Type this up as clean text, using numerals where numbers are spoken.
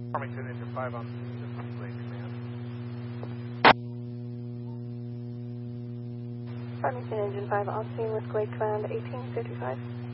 Farmington Engine 5 on scene. This is Blade Command. Farmington Engine 5 on scene with Glade Command 1855.